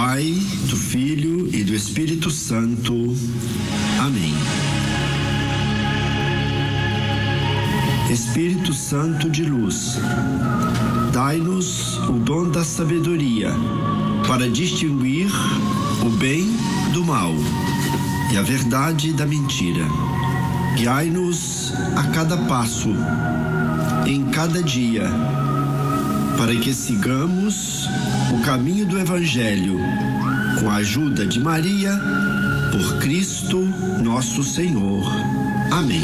Pai, do Filho e do Espírito Santo. Amém. Espírito Santo de luz, dai-nos o dom da sabedoria para distinguir o bem do mal e a verdade da mentira. Guiai-nos a cada passo, em cada dia, para que sigamos o caminho do Evangelho, com a ajuda de Maria, por Cristo nosso Senhor. Amém.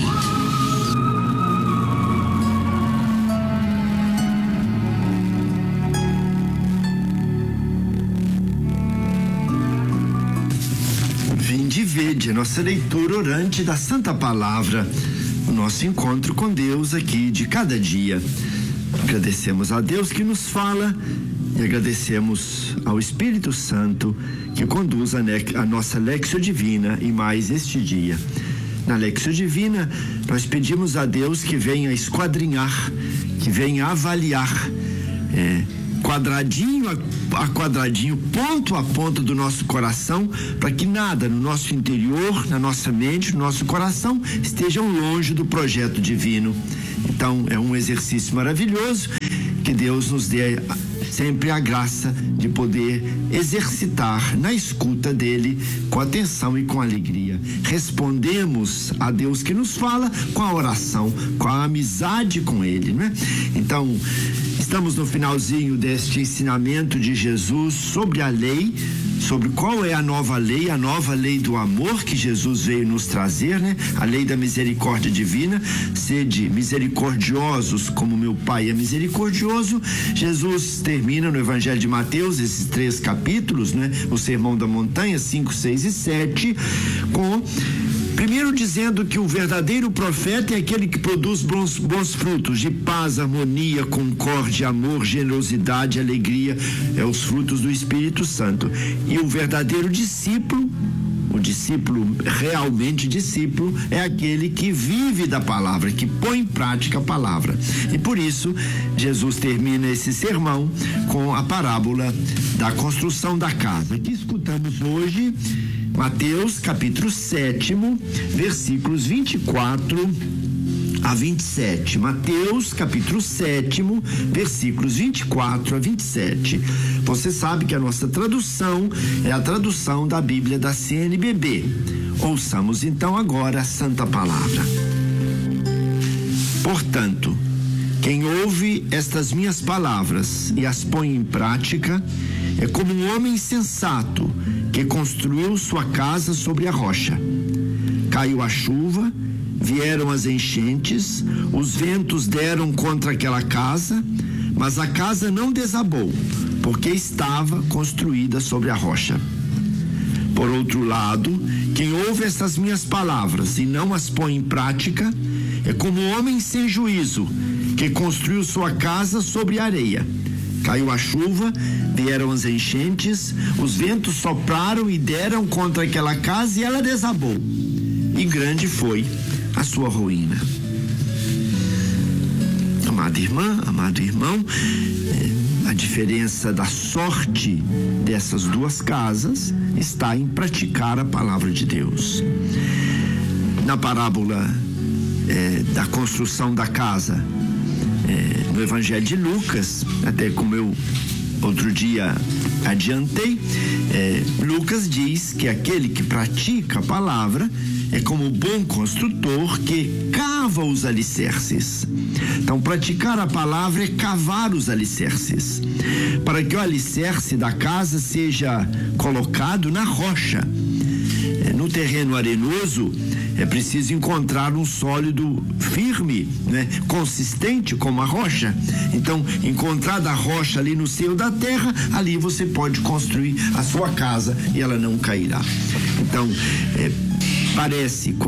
Vinde e vede a nossa leitura orante da Santa Palavra, o nosso encontro com Deus aqui de cada dia. Agradecemos a Deus que nos fala e agradecemos ao Espírito Santo que conduz a nossa Lexio Divina e mais este dia. Na Lexio Divina, nós pedimos a Deus que venha esquadrinhar, que venha avaliar, quadradinho a quadradinho, ponto a ponto do nosso coração, para que nada no nosso interior, na nossa mente, no nosso coração estejam longe do projeto divino. Então, é um exercício maravilhoso, que Deus nos dê sempre a graça de poder exercitar na escuta dele com atenção e com alegria. Respondemos a Deus que nos fala com a oração, com a amizade com ele, né? Então, estamos no finalzinho deste ensinamento de Jesus sobre a lei, sobre qual é a nova lei do amor que Jesus veio nos trazer, né? A lei da misericórdia divina. Sede misericordiosos como meu Pai é misericordioso. Jesus termina no Evangelho de Mateus esses 3 capítulos, né? O Sermão da Montanha, 5, 6 e 7, primeiro dizendo que o verdadeiro profeta é aquele que produz bons frutos de paz, harmonia, concórdia, amor, generosidade, alegria, os frutos do Espírito Santo. E o verdadeiro discípulo, o discípulo, realmente discípulo, é aquele que vive da palavra, que põe em prática a palavra. E por isso, Jesus termina esse sermão com a parábola da construção da casa, que escutamos hoje, Mateus capítulo 7, versículos 24 a 27. Mateus capítulo 7, versículos 24 a 27. Você sabe que a nossa tradução é a tradução da Bíblia da CNBB. Ouçamos então agora a Santa Palavra. Portanto, quem ouve estas minhas palavras e as põe em prática é como um homem sensato que construiu sua casa sobre a rocha. Caiu a chuva, vieram as enchentes, os ventos deram contra aquela casa, mas a casa não desabou, porque estava construída sobre a rocha. Por outro lado, quem ouve estas minhas palavras e não as põe em prática é como um homem sem juízo que construiu sua casa sobre a areia. Caiu a chuva, vieram as enchentes, os ventos sopraram e deram contra aquela casa e ela desabou. E grande foi a sua ruína. Amada irmã, amado irmão, a diferença da sorte dessas duas casas está em praticar a palavra de Deus. Na parábola da construção da casa, no Evangelho de Lucas, até como eu outro dia adiantei, Lucas diz que aquele que pratica a palavra é como o bom construtor que cava os alicerces. Então, praticar a palavra é cavar os alicerces, para que o alicerce da casa seja colocado na rocha. No terreno arenoso, é preciso encontrar um sólido firme, né? Consistente como a rocha. Então, encontrada a rocha ali no seio da terra, ali você pode construir a sua casa e ela não cairá. Então, parece com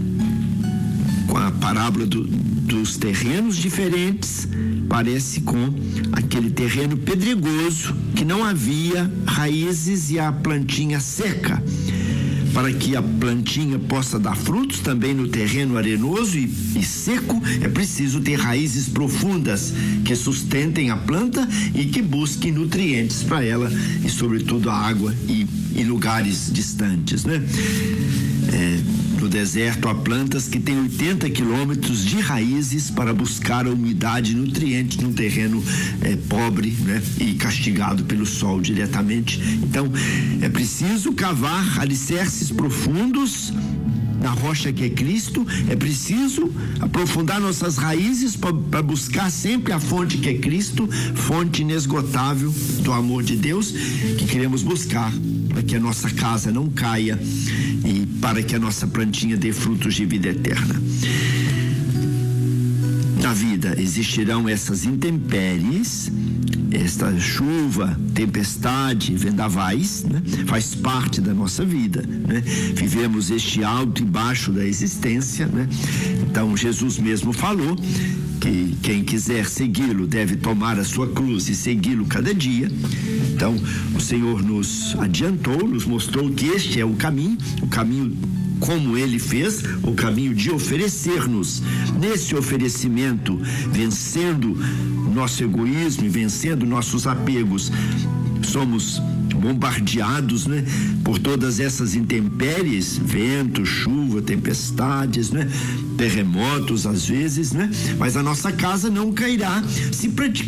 a parábola dos terrenos diferentes, parece com aquele terreno pedregoso que não havia raízes e a plantinha seca. para que a plantinha possa dar frutos também no terreno arenoso e seco, é preciso ter raízes profundas que sustentem a planta e que busquem nutrientes para ela e sobretudo a água e em lugares distantes, né? No deserto há plantas que têm 80 quilômetros de raízes para buscar a umidade e nutrientes num terreno pobre, né? E castigado pelo sol diretamente. Então, é preciso cavar alicerces profundos na rocha que é Cristo, é preciso aprofundar nossas raízes para buscar sempre a fonte que é Cristo, fonte inesgotável do amor de Deus, que queremos buscar para que a nossa casa não caia e para que a nossa plantinha dê frutos de vida eterna. Na vida existirão essas intempéries, esta chuva, tempestade, vendavais, né? Faz parte da nossa vida, né? Vivemos este alto e baixo da existência, né? Então Jesus mesmo falou que quem quiser segui-lo deve tomar a sua cruz e segui-lo cada dia. Então o Senhor nos adiantou, nos mostrou que este é o caminho como ele fez, o caminho de oferecer-nos. Nesse oferecimento, vencendo nosso egoísmo e vencendo nossos apegos, somos bombardeados, né, por todas essas intempéries, vento, chuva, tempestades, né, terremotos às vezes, né, mas a nossa casa não cairá se praticarmos